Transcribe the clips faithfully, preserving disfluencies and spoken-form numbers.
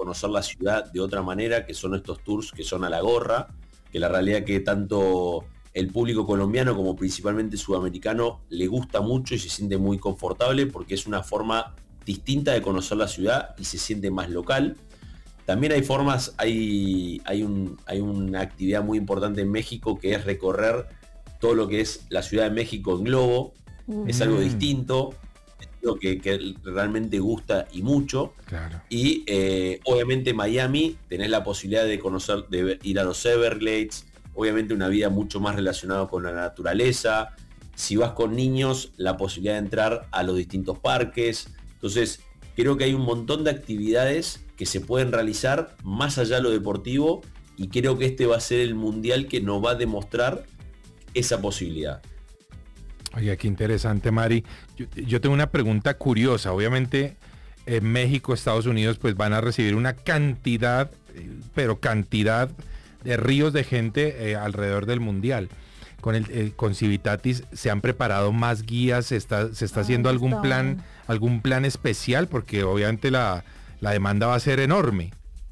conocer la ciudad de otra manera, que son estos tours que son a la gorra, que la realidad que tanto el público colombiano como principalmente sudamericano le gusta mucho y se siente muy confortable porque es una forma distinta de conocer la ciudad y se siente más local. También hay formas, hay, hay, un, hay una actividad muy importante en México que es recorrer todo lo que es la Ciudad de México en globo. Mm. Es algo distinto, lo que, que realmente gusta y mucho. Claro. Y eh, obviamente Miami, tenés la posibilidad de conocer, de ir a los Everglades, obviamente una vida mucho más relacionada con la naturaleza. Si vas con niños, la posibilidad de entrar a los distintos parques. Entonces, creo que hay un montón de actividades que se pueden realizar más allá de lo deportivo y creo que este va a ser el mundial que nos va a demostrar esa posibilidad. Oye, qué interesante, Mari. Yo, yo tengo una pregunta curiosa. Obviamente, eh, México, Estados Unidos, pues van a recibir una cantidad, eh, pero cantidad de ríos de gente eh, alrededor del mundial. Con el eh, con Civitatis se han preparado más guías, se está, se está haciendo algún está. plan, algún plan especial, porque obviamente la, la demanda va a ser enorme.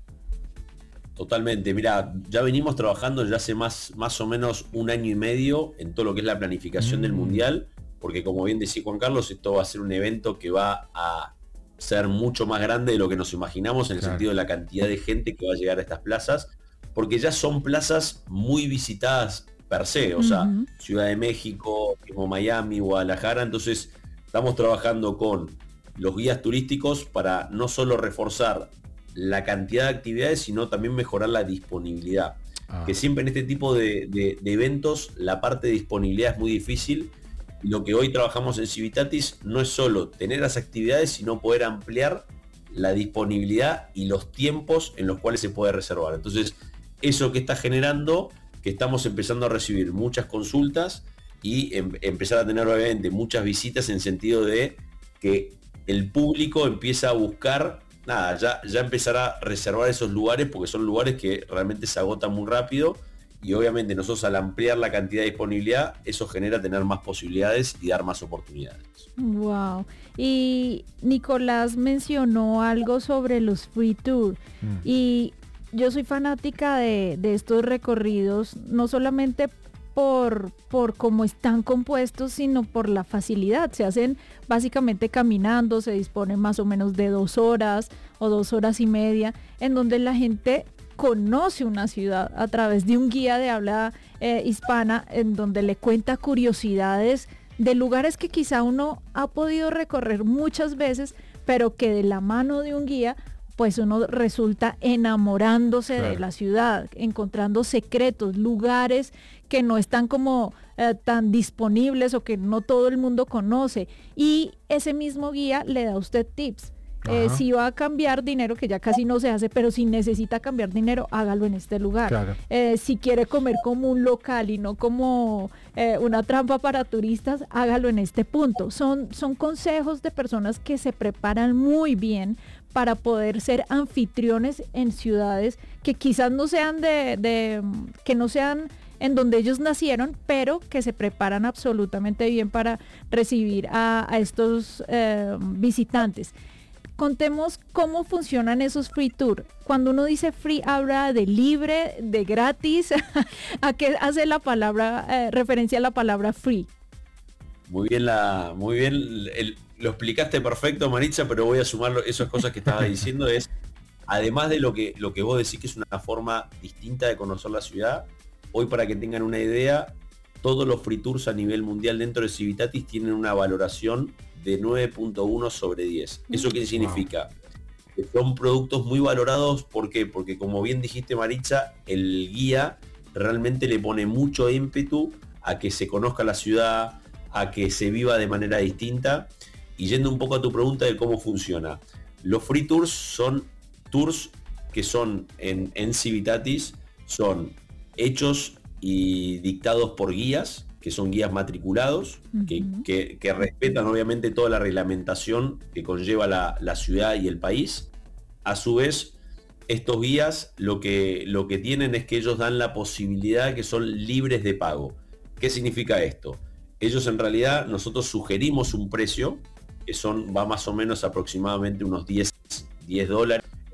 Totalmente, mira, ya venimos trabajando ya hace más, más o menos un año y medio en todo lo que es la planificación mm. del mundial, porque como bien decía Juan Carlos, esto va a ser un evento que va a ser mucho más grande de lo que nos imaginamos en el claro. sentido de la cantidad de gente que va a llegar a estas plazas, porque ya son plazas muy visitadas per se, o uh-huh. sea, Ciudad de México, como Miami, Guadalajara, entonces estamos trabajando con los guías turísticos para no solo reforzar la cantidad de actividades, sino también mejorar la disponibilidad. Ah. Que siempre en este tipo de, de, de eventos la parte de disponibilidad es muy difícil. Lo que hoy trabajamos en Civitatis no es solo tener las actividades, sino poder ampliar la disponibilidad y los tiempos en los cuales se puede reservar. Entonces, eso que está generando, que estamos empezando a recibir muchas consultas y em, empezar a tener obviamente muchas visitas en sentido de que el público empieza a buscar, nada, ya, ya empezará a reservar esos lugares porque son lugares que realmente se agotan muy rápido y obviamente nosotros al ampliar la cantidad de disponibilidad, eso genera tener más posibilidades y dar más oportunidades. Wow. Y Nicolás mencionó algo sobre los free tour mm. y yo soy fanática de, de estos recorridos, no solamente por, por cómo están compuestos, sino por la facilidad. Se hacen básicamente caminando, se disponen más o menos de dos horas o dos horas y media, en donde la gente conoce una ciudad a través de un guía de habla eh, hispana, en donde le cuenta curiosidades de lugares que quizá uno ha podido recorrer muchas veces, pero que de la mano de un guía pues uno resulta enamorándose claro. de la ciudad, encontrando secretos, lugares que no están como eh, tan disponibles o que no todo el mundo conoce. Y ese mismo guía le da a usted tips. Eh, si va a cambiar dinero, que ya casi no se hace, pero si necesita cambiar dinero, hágalo en este lugar. Claro. Eh, si quiere comer como un local y no como eh, una trampa para turistas, hágalo en este punto. Son, son consejos de personas que se preparan muy bien para poder ser anfitriones en ciudades que quizás no sean de, de que no sean en donde ellos nacieron, pero que se preparan absolutamente bien para recibir a, a estos eh, visitantes. Contemos cómo funcionan esos free tour. Cuando uno dice free, habla de libre, de gratis. ¿A qué hace la palabra, eh, referencia a la palabra free? Muy bien, la, muy bien el, lo explicaste perfecto, Maritza, pero voy a sumar esas cosas que estabas diciendo. Es, además de lo que, lo que vos decís que es una forma distinta de conocer la ciudad, hoy para que tengan una idea, todos los free tours a nivel mundial dentro de Civitatis tienen una valoración de nueve punto uno sobre diez. ¿Eso qué significa? Wow. Que son productos muy valorados. ¿Por qué? Porque como bien dijiste, Maritza, el guía realmente le pone mucho ímpetu a que se conozca la ciudad, a que se viva de manera distinta. Y yendo un poco a tu pregunta de cómo funciona. Los free tours son tours que son en, en Civitatis, son hechos y dictados por guías, que son guías matriculados, uh-huh. que, que, que respetan obviamente toda la reglamentación que conlleva la, la ciudad y el país. A su vez, estos guías lo que, lo que tienen es que ellos dan la posibilidad de que son libres de pago. ¿Qué significa esto? Ellos en realidad, nosotros sugerimos un precio, que son, va más o menos aproximadamente unos diez dólares.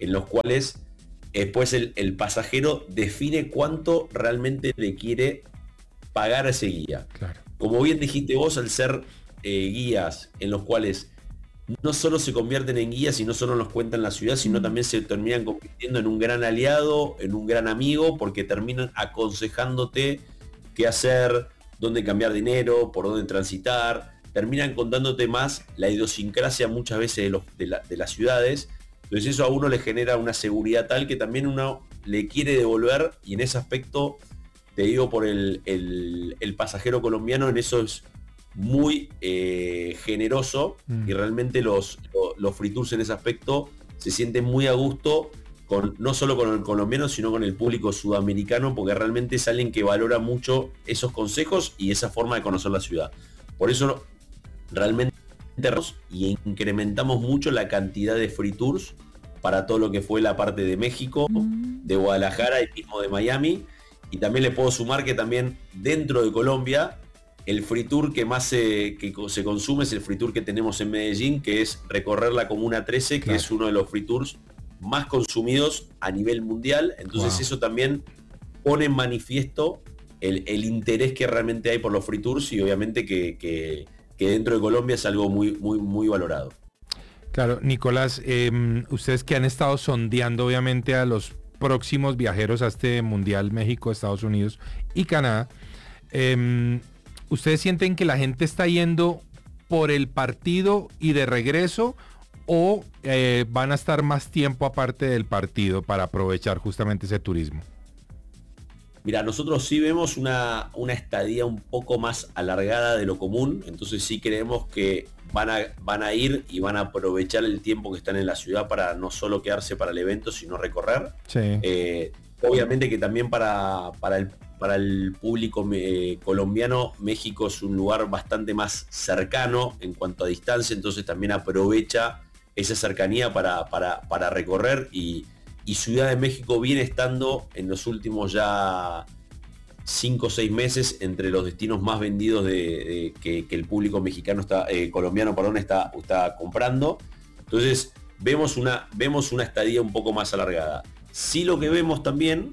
en los cuales después el, el pasajero define cuánto realmente le quiere pagar a ese guía. Claro. Como bien dijiste vos, al ser eh, guías en los cuales no solo se convierten en guías y no solo nos cuentan la ciudad, sino también se terminan convirtiendo en un gran aliado, en un gran amigo, porque terminan aconsejándote qué hacer, dónde cambiar dinero, por dónde transitar, terminan contándote más la idiosincrasia muchas veces de, los, de, la, de las ciudades. Entonces eso a uno le genera una seguridad tal que también uno le quiere devolver, y en ese aspecto, te digo, por el, el, el pasajero colombiano, en eso es muy eh, generoso, mm. y realmente los, los, los free tours en ese aspecto se sienten muy a gusto, con, no solo con el colombiano, sino con el público sudamericano, porque realmente es alguien que valora mucho esos consejos y esa forma de conocer la ciudad. Por eso realmente y incrementamos mucho la cantidad de free tours para todo lo que fue la parte de México, mm. de Guadalajara y mismo de Miami. Y también le puedo sumar que también dentro de Colombia, el free tour que más se, que se consume es el free tour que tenemos en Medellín, que es recorrer la Comuna trece, que claro. es uno de los free tours más consumidos a nivel mundial. Entonces wow. eso también pone en manifiesto el, el interés que realmente hay por los free tours, y obviamente que, que, que dentro de Colombia es algo muy, muy, muy valorado. Claro, Nicolás, eh, ustedes que han estado sondeando obviamente a los próximos viajeros a este Mundial, México, Estados Unidos y Canadá, eh, ¿ustedes sienten que la gente está yendo por el partido y de regreso, o eh, van a estar más tiempo aparte del partido para aprovechar justamente ese turismo? Mira, nosotros sí vemos una, una estadía un poco más alargada de lo común, entonces sí creemos que van a, van a ir y van a aprovechar el tiempo que están en la ciudad para no solo quedarse para el evento, sino recorrer. Sí. Eh, obviamente que también para, para, el, para el público eh, colombiano, México es un lugar bastante más cercano en cuanto a distancia, entonces también aprovecha esa cercanía para, para, para recorrer, y, y Ciudad de México viene estando en los últimos ya cinco o seis meses entre los destinos más vendidos de, de que, que el público mexicano está, eh, colombiano, perdón, está, está comprando. Entonces vemos una, vemos una estadía un poco más alargada. Sí, lo que vemos también,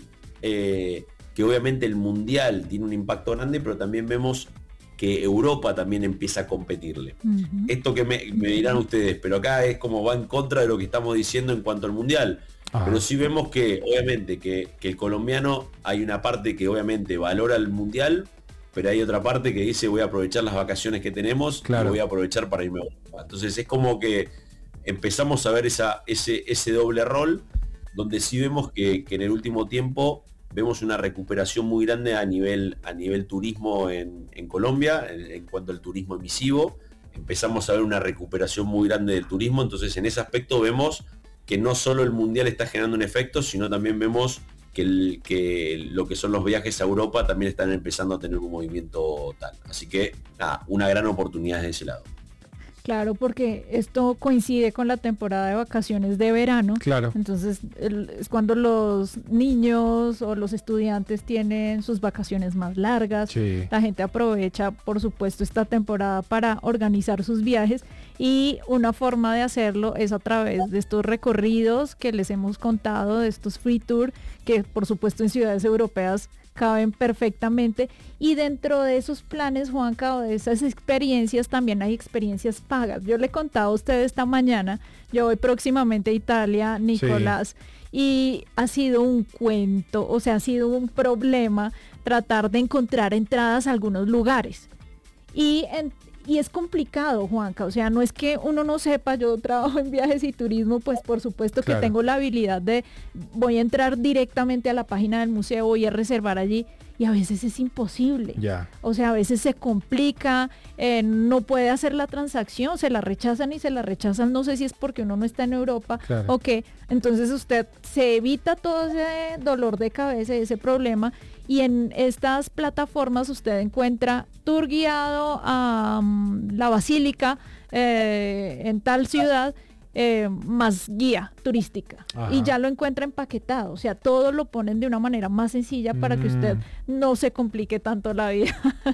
eh, que obviamente el Mundial tiene un impacto grande, pero también vemos que Europa también empieza a competirle. Uh-huh. Esto que me, me dirán ustedes, pero acá es como va en contra de lo que estamos diciendo en cuanto al Mundial. Ah. Pero sí vemos que, obviamente, que, que el colombiano, hay una parte que obviamente valora el Mundial, pero hay otra parte que dice voy a aprovechar las vacaciones que tenemos, claro. y voy a aprovechar para irme a Europa. Entonces es como que empezamos a ver esa, ese, ese doble rol, donde sí vemos que, que en el último tiempo vemos una recuperación muy grande a nivel, a nivel turismo en, en Colombia, en, en cuanto al turismo emisivo. Empezamos a ver una recuperación muy grande del turismo, entonces en ese aspecto vemos que no solo el Mundial está generando un efecto, sino también vemos que, el, que lo que son los viajes a Europa también están empezando a tener un movimiento tal. Así que, nada, una gran oportunidad de ese lado. Claro, porque esto coincide con la temporada de vacaciones de verano. Claro. Entonces el, es cuando los niños o los estudiantes tienen sus vacaciones más largas. Sí. La gente aprovecha, por supuesto, esta temporada para organizar sus viajes, y una forma de hacerlo es a través de estos recorridos que les hemos contado, de estos free tour, que por supuesto en ciudades europeas caben perfectamente, y dentro de esos planes, Juanca, o de esas experiencias, también hay experiencias pagas. Yo le contaba a usted esta mañana, yo voy próximamente a Italia, Nicolás, sí. y ha sido un cuento, o sea, ha sido un problema tratar de encontrar entradas a algunos lugares. Y en, Y es complicado, Juanca, o sea, no es que uno no sepa, yo trabajo en viajes y turismo, pues por supuesto que claro. tengo la habilidad de, voy a entrar directamente a la página del museo, voy a reservar allí, y a veces es imposible. Ya. O sea, a veces se complica, eh, no puede hacer la transacción, se la rechazan y se la rechazan, no sé si es porque uno no está en Europa claro. o qué. Entonces usted se evita todo ese dolor de cabeza, ese problema, y en estas plataformas usted encuentra tour guiado a um, la Basílica eh, en tal ciudad, eh, más guía turística. Ajá. Y ya lo encuentra empaquetado, o sea, todo lo ponen de una manera más sencilla para mm. que usted no se complique tanto la vida.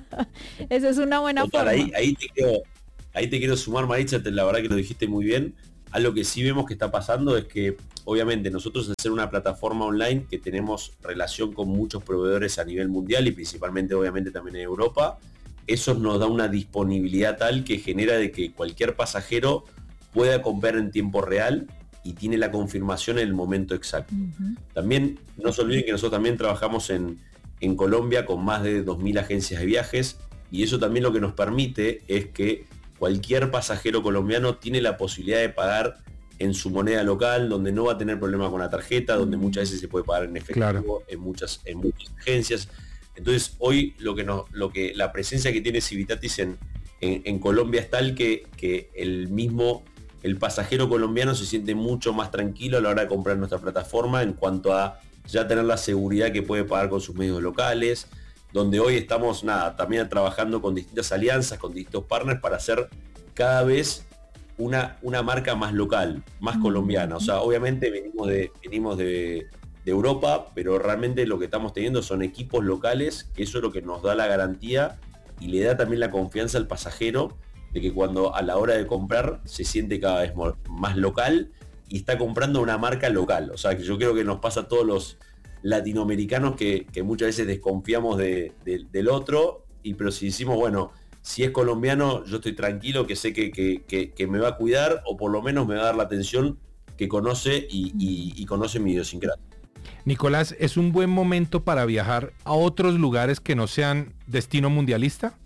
Esa es una buena Total, forma. Ahí, ahí, te quiero, ahí te quiero sumar, Maritza, la verdad que lo dijiste muy bien. Algo que sí vemos que está pasando es que obviamente nosotros al ser una plataforma online que tenemos relación con muchos proveedores a nivel mundial y principalmente obviamente también en Europa, eso nos da una disponibilidad tal que genera de que cualquier pasajero pueda comprar en tiempo real y tiene la confirmación en el momento exacto. Uh-huh. También no se olviden que nosotros también trabajamos en, en Colombia con más de dos mil agencias de viajes y eso también lo que nos permite es que cualquier pasajero colombiano tiene la posibilidad de pagar en su moneda local, donde no va a tener problema con la tarjeta, donde muchas veces se puede pagar en efectivo, claro. en, muchas, en muchas agencias. Entonces hoy lo que, nos, lo que la presencia que tiene Civitatis en, en, en Colombia es tal que, que el mismo el pasajero colombiano se siente mucho más tranquilo a la hora de comprar nuestra plataforma en cuanto a ya tener la seguridad que puede pagar con sus medios locales, donde hoy estamos nada, también trabajando con distintas alianzas, con distintos partners para hacer cada vez una, una marca más local, más colombiana. O sea, obviamente venimos de, venimos de, de Europa, pero realmente lo que estamos teniendo son equipos locales, que eso es lo que nos da la garantía y le da también la confianza al pasajero de que cuando a la hora de comprar se siente cada vez más local y está comprando una marca local. O sea, que yo creo que nos pasa a todos los latinoamericanos que, que muchas veces desconfiamos de, de, del otro, y pero si decimos, bueno, si es colombiano, yo estoy tranquilo, que sé que, que, que, que me va a cuidar, o por lo menos me va a dar la atención que conoce y, y, y conoce mi idiosincrasia. Nicolás, ¿es un buen momento para viajar a otros lugares que no sean destino mundialista?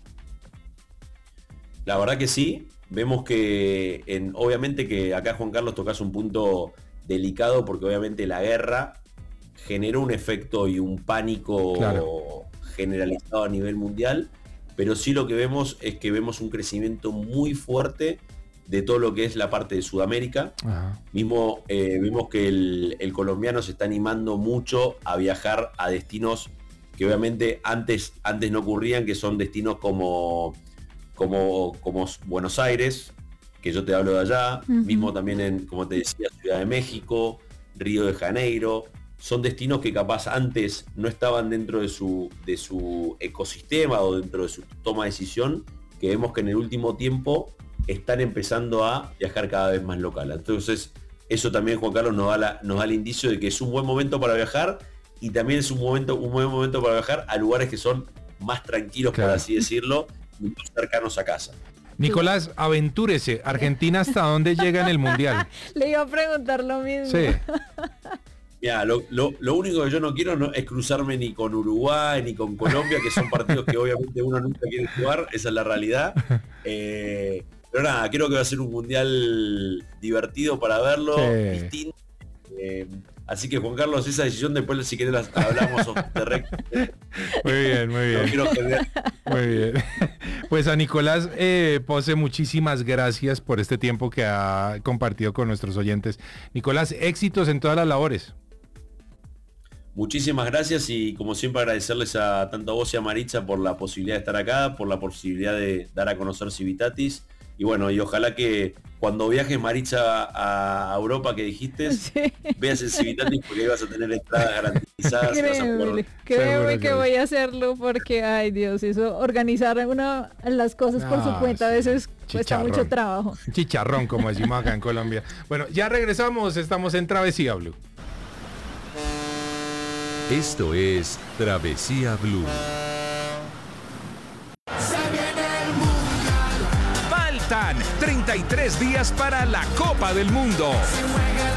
La verdad que sí. Vemos que, en, obviamente que acá, Juan Carlos, tocas un punto delicado, porque obviamente la guerra generó un efecto y un pánico claro. generalizado a nivel mundial, pero sí lo que vemos es que vemos un crecimiento muy fuerte de todo lo que es la parte de Sudamérica. Ajá. Mismo eh, vemos que el, el colombiano se está animando mucho a viajar a destinos que obviamente antes, antes no ocurrían, que son destinos como, como, como Buenos Aires, que yo te hablo de allá, uh-huh. mismo también en, como te decía, Ciudad de México, Río de Janeiro. Son destinos que capaz antes no estaban dentro de su, de su ecosistema o dentro de su toma de decisión, que vemos que en el último tiempo están empezando a viajar cada vez más local. Entonces, eso también, Juan Carlos, nos da, la, nos da el indicio de que es un buen momento para viajar, y también es un, momento, un buen momento para viajar a lugares que son más tranquilos, claro. por así decirlo, y más cercanos a casa. Nicolás, aventúrese. ¿Argentina hasta dónde llega en el Mundial? Le iba a preguntar lo mismo. Sí. Mira, lo, lo, lo único que yo no quiero no, es cruzarme ni con Uruguay ni con Colombia, que son partidos que obviamente uno nunca quiere jugar, esa es la realidad. Eh, pero nada, creo que va a ser un mundial divertido para verlo, sí. distinto. Eh, así que, Juan Carlos, esa decisión después, si querés, la hablamos directo. Muy bien, muy bien. No muy bien. Pues a Nicolás eh, Pose, muchísimas gracias por este tiempo que ha compartido con nuestros oyentes. Nicolás, éxitos en todas las labores. Muchísimas gracias, y como siempre agradecerles a tanto a vos y a Maritza por la posibilidad de estar acá, por la posibilidad de dar a conocer Civitatis, y bueno, y ojalá que cuando viajes, Maritza, a Europa, que dijiste, sí. veas el Civitatis, porque ahí vas a tener entradas garantizadas. Créeme, créeme que voy a hacerlo, porque ay Dios, eso, organizar una las cosas no, por su cuenta sí. a veces cuesta mucho trabajo. Chicharrón, como decimos acá en Colombia. Bueno, ya regresamos, estamos en Travesía Blue. Esto es Travesía Blue. Faltan treinta y tres días para la Copa del Mundo.